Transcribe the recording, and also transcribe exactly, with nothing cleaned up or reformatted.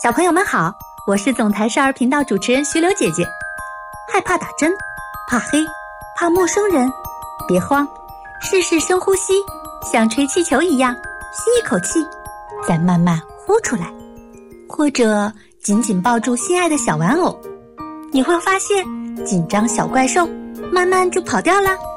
小朋友们好，我是总台少儿频道主持人徐柳姐姐。害怕打针，怕黑，怕陌生人，别慌，试试深呼吸，像吹气球一样，吸一口气，再慢慢呼出来。或者紧紧抱住心爱的小玩偶，你会发现紧张小怪兽慢慢就跑掉了。